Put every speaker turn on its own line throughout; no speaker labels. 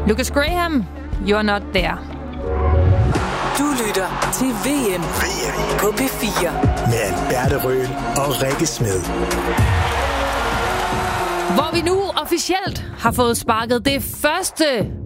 Lucas Graham, You're Not There.
Du lytter til VM på P4
med Alberte Røhl og Rikke Smed.
Hvor vi nu officielt har fået sparket det første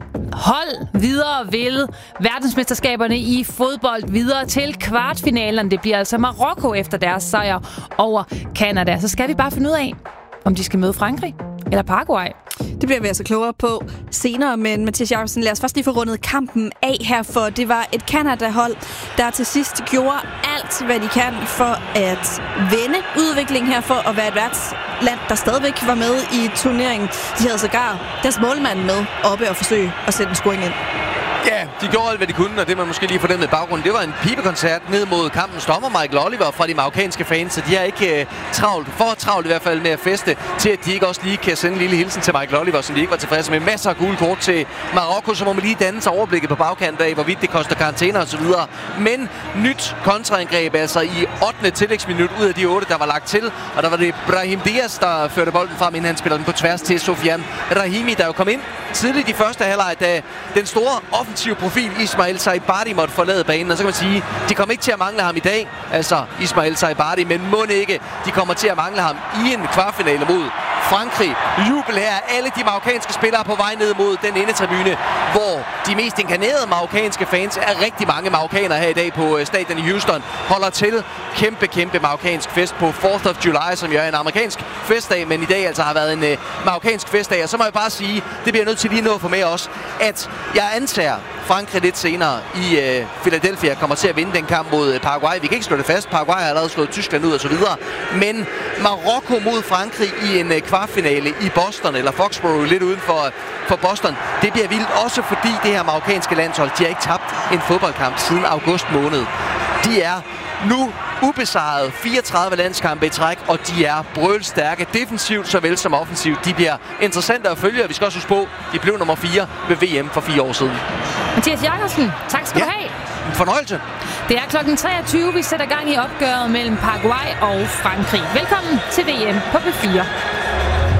hold videre ved verdensmesterskaberne i fodbold videre til kvartfinalerne. Det bliver altså Marokko efter deres sejr over Canada. Så skal vi bare finde ud af, om de skal møde Frankrig eller Paraguay.
Det bliver vi altså klogere på senere, men Mathias Jacobsen, lad os først lige få rundet kampen af her, for det var et Canada-hold, der til sidst gjorde alt, hvad de kan for at vende udviklingen her, for at være et værtsland, der stadigvæk var med i turneringen. De havde sågar deres målmand med oppe og forsøge at sætte en scoring ind.
Ja, de gjorde alt, hvad de kunne, og det man måske lige fornemmede i baggrunden, det var en pibekoncert ned mod kampens dommer Michael Oliver fra de marokkanske fans, så de er ikke for travlt i hvert fald med at feste, til at de ikke også lige kan sende en lille hilsen til Michael Oliver, som de ikke var tilfredse med. Masser af gule kort til Marokko, så må man lige danne sig overblikket på bagkanten af, hvorvidt det koster karantæner og så videre. Men nyt kontraangreb, altså i 8. tillægsminut ud af de 8, der var lagt til, og der var det Brahim Diaz, der førte bolden frem, inden han spiller den på tværs til Sofiane Rahimi, der jo kom ind tidligt i første halvleg, da den store offensive profil Ismail Saibari måtte forlade banen. Og så kan man sige, de kommer ikke til at mangle ham i dag, altså Ismail Saibari, men må ikke, de kommer til at mangle ham i en kvartfinale mod Frankrig. Jubel her, alle de marokkanske spillere på vej ned mod den endetribune, hvor de mest inkarnerede marokkanske fans, er rigtig mange marokkanere her i dag på stadion i Houston, holder til. Kæmpe marokkansk fest på 4th of July, som jo er en amerikansk festdag, men i dag altså har været en marokkansk festdag. Og så må jeg bare sige, det bliver nødt til lige nu at få med os, at jeg antager, Frankrig lidt senere i Philadelphia kommer til at vinde den kamp mod Paraguay. Vi kan ikke slå det fast. Paraguay har allerede slået Tyskland ud og så videre. Men Marokko mod Frankrig i en kvartfinale i Boston, eller Foxborough lidt uden for Boston, det bliver vildt. Også fordi det her marokkanske landshold, de har ikke tabt en fodboldkamp siden august måned. De er nu ubesejret 34 landskampe i træk, og de er brølstærke defensivt såvel som offensivt. De bliver interessante at følge, og vi skal også huske på, de blev nummer 4 ved VM for 4 år siden.
Mathias Jacobsen, tak skal du have.
En fornøjelse.
Det er klokken 23, vi sætter gang i opgøret mellem Paraguay og Frankrig. Velkommen til VM på P4.